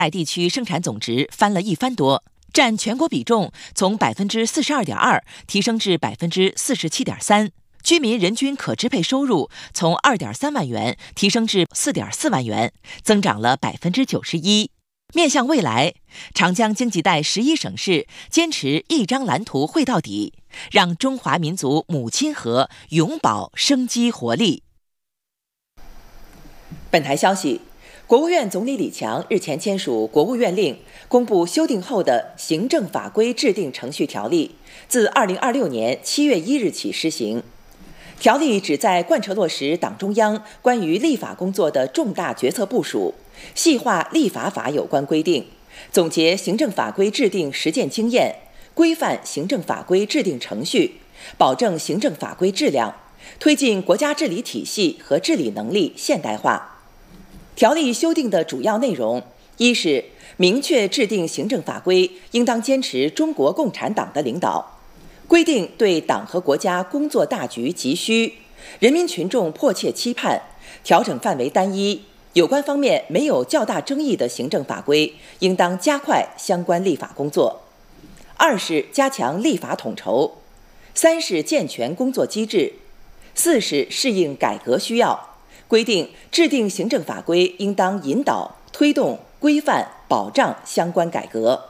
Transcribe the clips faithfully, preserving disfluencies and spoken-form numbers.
海地区生产总值翻了一番多，占全国比重从百分之四十二点二提升至百分之四十七点三。居民人均可支配收入从二点三万元提升至四点四万元，增长了百分之九十一。面向未来，长江经济带十一省市坚持一张蓝图绘到底，让中华民族母亲河永葆生机活力。本台消息，国务院总理李强日前签署国务院令，公布修订后的《行政法规制定程序条例》，自二零二六年七月一日起施行。条例旨在贯彻落实党中央关于立法工作的重大决策部署，细化立法法有关规定，总结行政法规制定实践经验，规范行政法规制定程序，保证行政法规质量，推进国家治理体系和治理能力现代化。条例修订的主要内容，一是明确制定行政法规应当坚持中国共产党的领导，规定对党和国家工作大局急需、人民群众迫切期盼、调整范围单一、有关方面没有较大争议的行政法规，应当加快相关立法工作。二是加强立法统筹。三是健全工作机制。四是适应改革需要，规定制定行政法规应当引导、推动、规范、保障相关改革。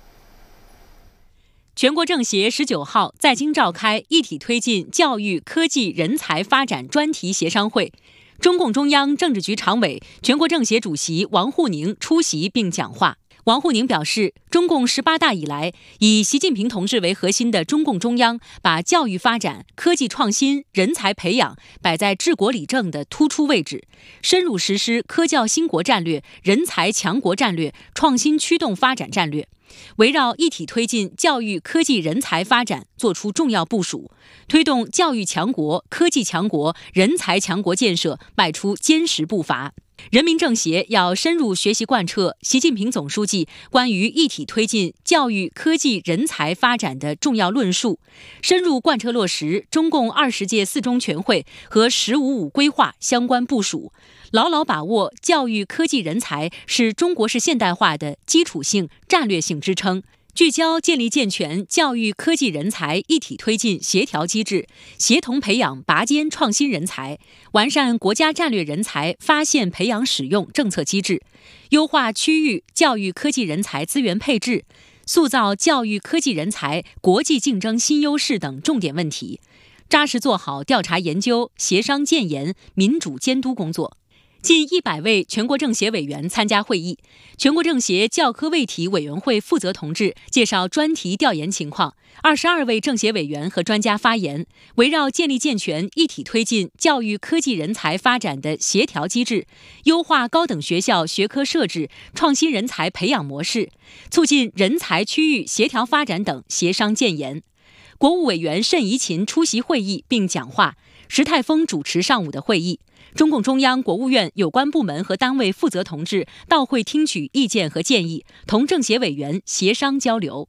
全国政协十九号在京召开一体推进教育科技人才发展专题协商会，中共中央政治局常委、全国政协主席王沪宁出席并讲话。王沪宁表示，中共十八大以来，以习近平同志为核心的中共中央把教育发展、科技创新、人才培养摆在治国理政的突出位置，深入实施科教兴国战略、人才强国战略、创新驱动发展战略，围绕一体推进教育科技人才发展作出重要部署，推动教育强国、科技强国、人才强国建设迈出坚实步伐。人民政协要深入学习贯彻习近平总书记关于一体推进教育科技人才发展的重要论述，深入贯彻落实中共二十届四中全会和“十五五”规划相关部署，牢牢把握教育科技人才是中国式现代化的基础性、战略性支撑，聚焦建立健全教育科技人才一体推进协调机制，协同培养拔尖创新人才，完善国家战略人才发现培养使用政策机制，优化区域教育科技人才资源配置，塑造教育科技人才国际竞争新优势等重点问题，扎实做好调查研究、协商建言、民主监督工作。近一百位全国政协委员参加会议，全国政协教科卫体委员会负责同志介绍专题调研情况，二十二位政协委员和专家发言，围绕建立健全一体推进教育科技人才发展的协调机制，优化高等学校学科设置、创新人才培养模式，促进人才区域协调发展等协商建言。国务委员谌贻琴出席会议并讲话，石泰峰主持上午的会议。中共中央、国务院有关部门和单位负责同志到会听取意见和建议，同政协委员协商交流。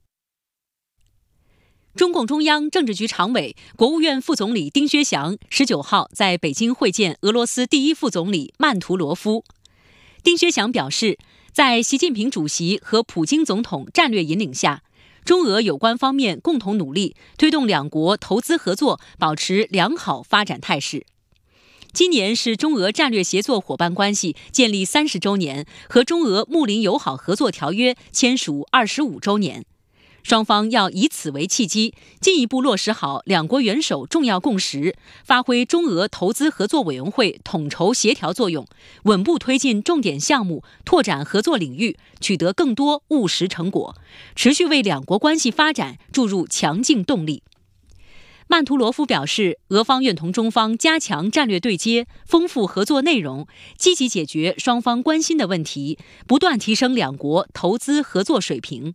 中共中央政治局常委、国务院副总理丁薛祥十九号在北京会见俄罗斯第一副总理曼图罗夫。丁薛祥表示，在习近平主席和普京总统战略引领下，中俄有关方面共同努力，推动两国投资合作保持良好发展态势。今年是中俄战略协作伙伴关系建立三十周年和中俄睦邻友好合作条约签署二十五周年，双方要以此为契机，进一步落实好两国元首重要共识，发挥中俄投资合作委员会统筹协调作用，稳步推进重点项目，拓展合作领域，取得更多务实成果，持续为两国关系发展注入强劲动力。曼图罗夫表示，俄方愿同中方加强战略对接，丰富合作内容，积极解决双方关心的问题，不断提升两国投资合作水平。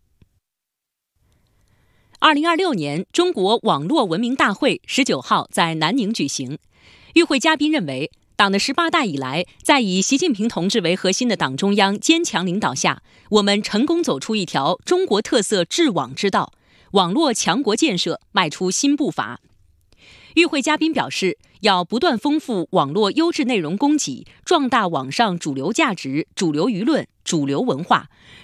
二零二六年中国网络文明大会十九号在南宁举行。与会嘉宾认为，党的十八大以来，在以习近平同志为核心的党中央坚强领导下，我们成功走出一条中国特色治网之道，网络强国建设迈出新步伐。与会嘉宾表示，要不断丰富网络优质内容供给，壮大网上主流价值、主流舆论、主流文化，